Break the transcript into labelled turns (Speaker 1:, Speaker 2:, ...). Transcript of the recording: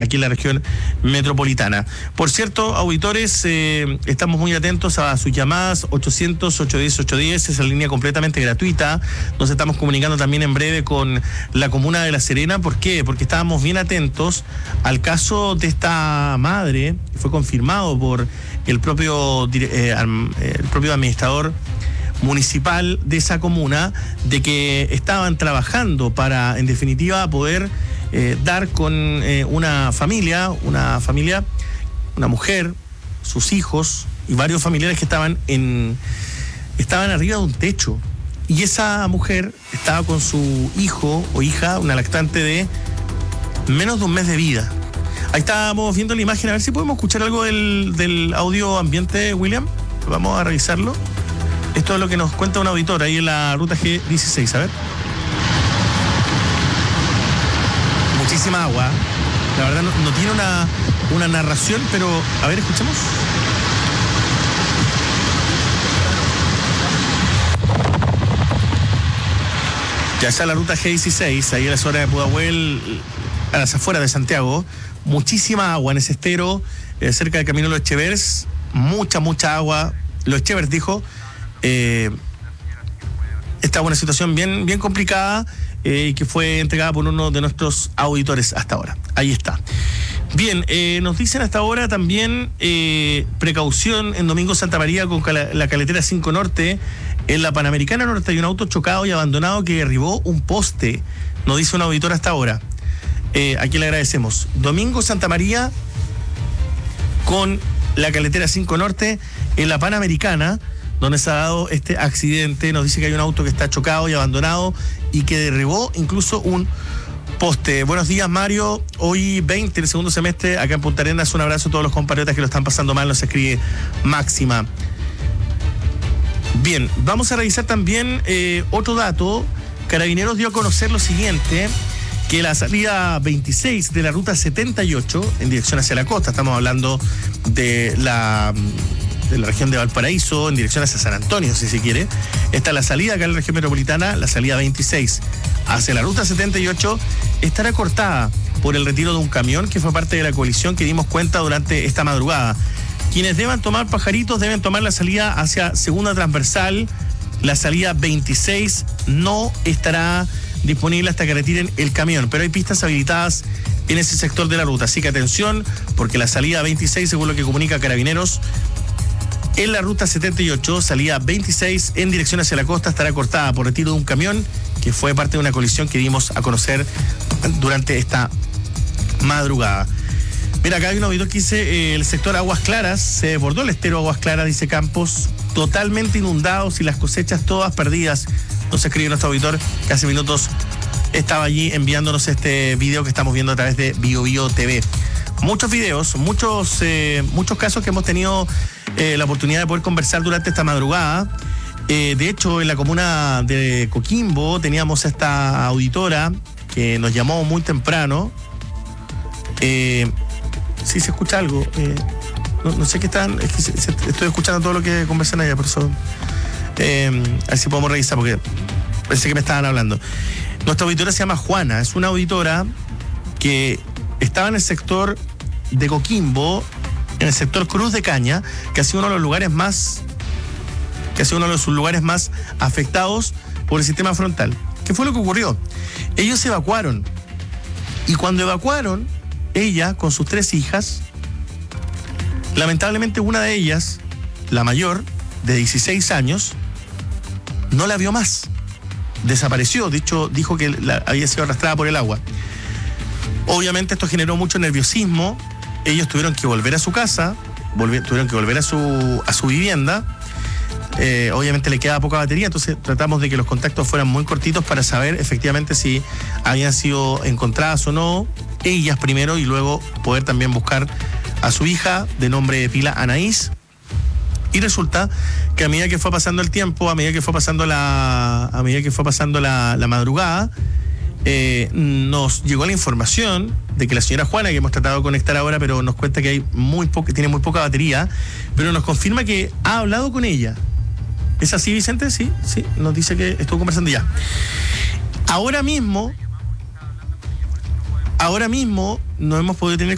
Speaker 1: aquí en la región metropolitana. Por cierto, auditores, estamos muy atentos a sus llamadas, 800-810-810, esa línea completamente gratuita. Nos estamos comunicando también en breve con la comuna de La Serena. ¿Por qué? Porque estábamos bien atentos al caso de esta madre, que fue confirmado por el propio administrador municipal de esa comuna, de que estaban trabajando para, en definitiva, poder dar con una mujer, sus hijos y varios familiares que estaban arriba de un techo. Y esa mujer estaba con su hijo o hija, una lactante de menos de un mes de vida. Ahí estábamos viendo la imagen, a ver si podemos escuchar algo del audio ambiente, William. Vamos a revisarlo. Esto es lo que nos cuenta un auditor ahí en la ruta G16, a ver. Muchísima agua. La verdad no tiene una narración, pero a ver, escuchemos. Ya está la ruta G16, ahí en la zona de Pudahuel, a las afueras de Santiago. Muchísima agua en ese estero, cerca del camino de los Echevers. Mucha agua. Los Echevers dijo. Esta es una situación bien complicada y que fue entregada por uno de nuestros auditores hasta ahora. Ahí está. Bien, nos dicen hasta ahora también precaución en Domingo Santa María con la carretera 5 Norte. En la Panamericana Norte hay un auto chocado y abandonado que derribó un poste, nos dice un auditor hasta ahora. Aquí le agradecemos. Domingo Santa María con la carretera 5 Norte en la Panamericana, donde se ha dado este accidente. Nos dice que hay un auto que está chocado y abandonado y que derribó incluso un poste. Buenos días, Mario. Hoy 20 del segundo semestre acá en Punta Arenas. Un abrazo a todos los compatriotas que lo están pasando mal. Nos escribe Máxima. Bien, vamos a revisar también otro dato. Carabineros dio a conocer lo siguiente, que la salida 26 de la ruta 78 en dirección hacia la costa, estamos hablando de la región de Valparaíso, en dirección hacia San Antonio, si se quiere. Esta es la salida acá en la región metropolitana, la salida 26 hacia la ruta 78, estará cortada por el retiro de un camión que fue parte de la colisión que dimos cuenta durante esta madrugada. Quienes deban tomar Pajaritos deben tomar la salida hacia segunda transversal. La salida 26 no estará disponible hasta que retiren el camión, pero hay pistas habilitadas en ese sector de la ruta, así que atención, porque la salida 26, según lo que comunica Carabineros, en la ruta 78, salida 26 en dirección hacia la costa, estará cortada por retiro de un camión que fue parte de una colisión que dimos a conocer durante esta madrugada. Mira, acá hay un auditor que dice, el sector Aguas Claras, se desbordó el estero Aguas Claras, dice Campos, totalmente inundados y las cosechas todas perdidas. Nos escribe nuestro auditor que hace minutos estaba allí enviándonos este video que estamos viendo a través de BioBio TV. Muchos videos, muchos casos que hemos tenido la oportunidad de poder conversar durante esta madrugada. De hecho, en la comuna de Coquimbo teníamos a esta auditora que nos llamó muy temprano. Sí, se escucha algo. No sé qué están. Es que estoy escuchando todo lo que conversan allá, por eso. A ver si podemos revisar, porque parece que me estaban hablando. Nuestra auditora se llama Juana. Es una auditora que estaba en el sector de Coquimbo, en el sector Cruz de Caña, que ha sido uno de los lugares más afectados por el sistema frontal. ¿Qué fue lo que ocurrió? Ellos se evacuaron. Y cuando evacuaron, ella con sus 3 hijas, lamentablemente una de ellas, la mayor, de 16 años, no la vio más. Desapareció, de hecho dijo que había sido arrastrada por el agua. Obviamente esto generó mucho nerviosismo. Ellos tuvieron que volver a su casa, tuvieron que volver a su vivienda. Obviamente le quedaba poca batería, entonces tratamos de que los contactos fueran muy cortitos para saber efectivamente si habían sido encontradas o no, ellas primero, y luego poder también buscar a su hija de nombre de pila Anaís. Y resulta que a medida que fue pasando el tiempo, a medida que fue pasando la madrugada, nos llegó la información de que la señora Juana, que hemos tratado de conectar ahora, pero nos cuenta que tiene muy poca batería, pero nos confirma que ha hablado con ella. ¿Es así, Vicente? Sí, nos dice que estuvo conversando ya. Ahora mismo no hemos podido tener